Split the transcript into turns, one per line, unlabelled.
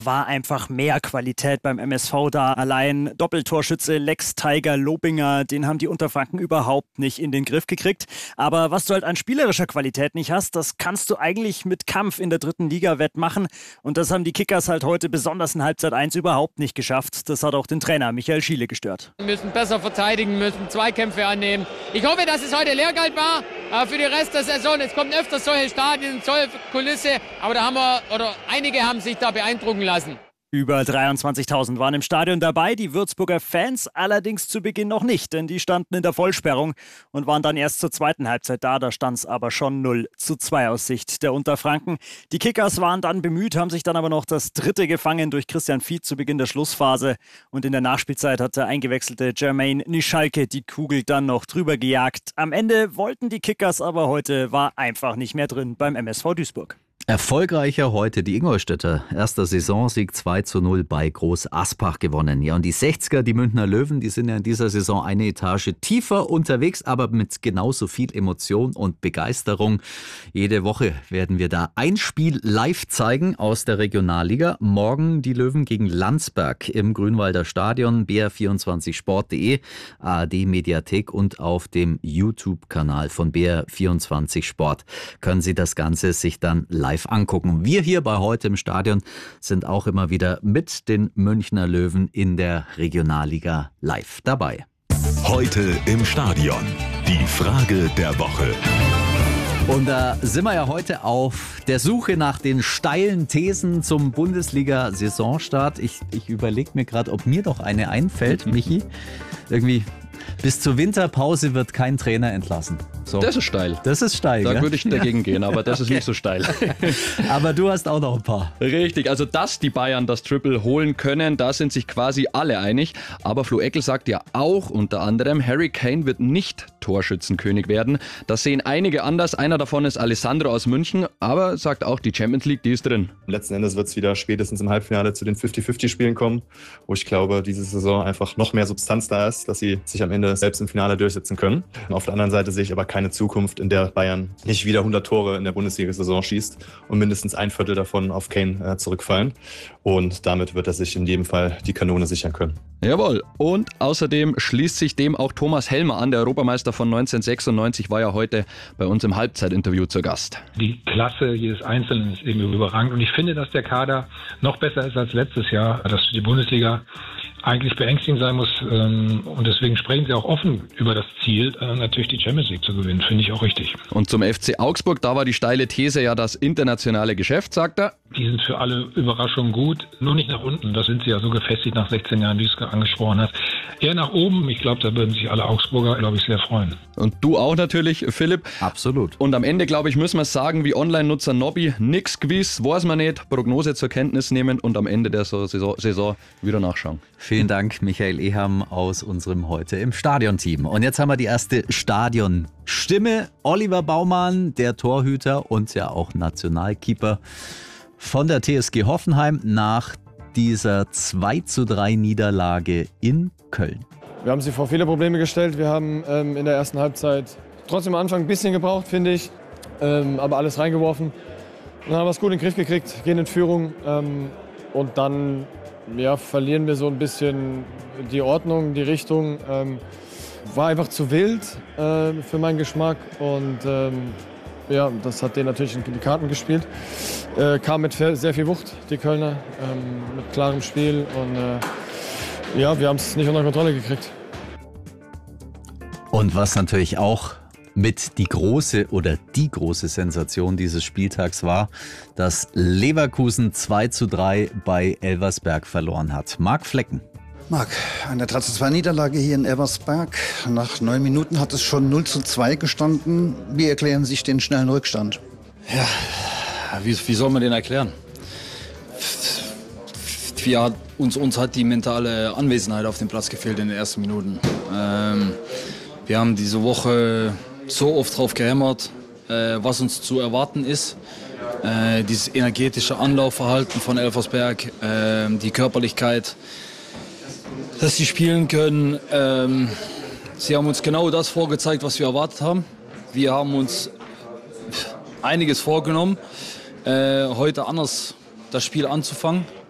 War einfach mehr Qualität beim MSV da. Allein Doppeltorschütze Lex Tiger Lobinger, den haben die Unterfranken überhaupt nicht in den Griff gekriegt. Aber was du halt an spielerischer Qualität nicht hast, das kannst du eigentlich mit Kampf in der 3. Liga wettmachen. Und das haben die Kickers halt heute besonders in Halbzeit 1 überhaupt nicht geschafft. Das hat auch den Trainer Michael Schiele gestört.
Wir müssen besser verteidigen, müssen Zweikämpfe annehmen. Ich hoffe, dass es heute Lehrgeld war für den Rest der Saison. Es kommen öfters solche Stadien, solche Kulisse. Aber da haben wir, oder einige haben sich da beeindrucken lassen.
Über 23.000 waren im Stadion dabei, die Würzburger Fans allerdings zu Beginn noch nicht, denn die standen in der Vollsperrung und waren dann erst zur zweiten Halbzeit da. Da stand es aber schon 0:2 aus Sicht der Unterfranken. Die Kickers waren dann bemüht, haben sich dann aber noch das dritte gefangen durch Christian Fied zu Beginn der Schlussphase. Und in der Nachspielzeit hat der eingewechselte Jermaine Nischalke die Kugel dann noch drüber gejagt. Am Ende wollten die Kickers, aber heute war einfach nicht mehr drin beim MSV Duisburg.
Erfolgreicher heute die Ingolstädter. Erster Saisonsieg 2:0 bei Groß Aspach gewonnen. Ja, und die 60er, die Münchner Löwen, die sind ja in dieser Saison eine Etage tiefer unterwegs, aber mit genauso viel Emotion und Begeisterung. Jede Woche werden wir da ein Spiel live zeigen aus der Regionalliga. Morgen die Löwen gegen Landsberg im Grünwalder Stadion, br24sport.de, ARD Mediathek und auf dem YouTube-Kanal von BR24 Sport können Sie das Ganze sich dann live angucken. Wir hier bei Heute im Stadion sind auch immer wieder mit den Münchner Löwen in der Regionalliga live dabei.
Heute im Stadion. Die Frage der Woche.
Und da sind wir ja heute auf der Suche nach den steilen Thesen zum Bundesliga-Saisonstart. Ich überlege mir gerade, ob mir doch eine einfällt, Michi. Irgendwie bis zur Winterpause wird kein Trainer entlassen. So.
Das ist steil.
Das ist steil,
Da
gell?
würde ich dagegen gehen, aber das ist nicht so steil.
Aber du hast auch noch ein paar.
Richtig, also dass die Bayern das Triple holen können, da sind sich quasi alle einig. Aber Flo Eckel sagt ja auch unter anderem, Harry Kane wird nicht Torschützenkönig werden. Das sehen einige anders. Einer davon ist Alessandro aus München, aber sagt auch, die Champions League, die ist drin.
Letzten Endes wird es wieder spätestens im Halbfinale zu den 50-50-Spielen kommen, wo ich glaube, diese Saison einfach noch mehr Substanz da ist, dass sie sich am Ende selbst im Finale durchsetzen können. Auf der anderen Seite sehe ich aber keine Zukunft, in der Bayern nicht wieder 100 Tore in der Bundesliga-Saison schießt und mindestens ein Viertel davon auf Kane zurückfallen. Und damit wird er sich in jedem Fall die Kanone sichern können.
Jawohl. Und außerdem schließt sich dem auch Thomas Helmer an. Der Europameister von 1996 war ja heute bei uns im Halbzeitinterview zu Gast.
Die Klasse jedes Einzelnen ist eben überragend. Und ich finde, dass der Kader noch besser ist als letztes Jahr, dass die Bundesliga eigentlich beängstigend sein muss. Und deswegen sprechen sie auch offen über das Ziel, natürlich die Champions League zu gewinnen. Finde ich auch richtig.
Und zum FC Augsburg, da war die steile These ja das internationale Geschäft, sagt er.
Die sind für alle Überraschungen gut, nur nicht nach unten. Das sind sie ja so gefestigt nach 16 Jahren, wie du es angesprochen hast. Eher nach oben. Ich glaube, da würden sich alle Augsburger, glaube ich, sehr freuen.
Und du auch natürlich, Philipp.
Absolut.
Und am Ende, glaube ich, müssen wir es sagen, wie Online-Nutzer Nobby, nix gewiss, weiß man nicht, Prognose zur Kenntnis nehmen und am Ende der Saison wieder nachschauen.
Vielen Dank, Michael Eham aus unserem Heute im Stadion-Team. Und jetzt haben wir die erste Stadionstimme. Oliver Baumann, der Torhüter und ja auch Nationalkeeper von der TSG Hoffenheim nach dieser 2:3 Niederlage in Köln.
Wir haben sie vor viele Probleme gestellt. Wir haben in der ersten Halbzeit trotzdem am Anfang ein bisschen gebraucht, finde ich. Aber alles reingeworfen. Und dann haben wir es gut in den Griff gekriegt, gehen in Führung. Und dann verlieren wir so ein bisschen die Ordnung, die Richtung. War einfach zu wild für meinen Geschmack. Und das hat denen natürlich in die Karten gespielt. Kam mit sehr viel Wucht, die Kölner, mit klarem Spiel. Und wir haben es nicht unter Kontrolle gekriegt.
Und was natürlich auch mit die große Sensation dieses Spieltags war, dass Leverkusen 2:3 bei Elversberg verloren hat. Marc Flecken.
Marc, eine 3:2 Niederlage hier in Elversberg. Nach 9 Minuten hat es schon 0:2 gestanden. Wie erklären Sie sich den schnellen Rückstand?
Ja, wie soll man den erklären? Uns hat die mentale Anwesenheit auf dem Platz gefehlt in den ersten Minuten. Wir haben diese Woche so oft drauf gehämmert, was uns zu erwarten ist. Dieses energetische Anlaufverhalten von Elversberg, die Körperlichkeit, dass sie spielen können. Sie haben uns genau das vorgezeigt, was wir erwartet haben. Wir haben uns einiges vorgenommen, heute anders das Spiel anzufangen.